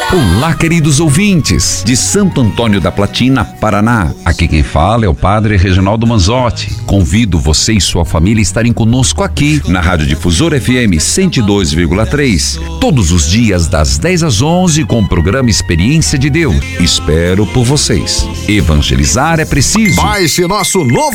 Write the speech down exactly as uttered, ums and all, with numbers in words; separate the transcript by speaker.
Speaker 1: Olá, queridos ouvintes de Santo Antônio da Platina, Paraná. Aqui quem fala é o Padre Reginaldo Manzotti. Convido você e sua família a estarem conosco aqui na Rádio Difusora F M cento e dois vírgula três, todos os dias das dez às onze com o programa Experiência de Deus. Espero por vocês. Evangelizar é preciso.
Speaker 2: Baixe nosso novo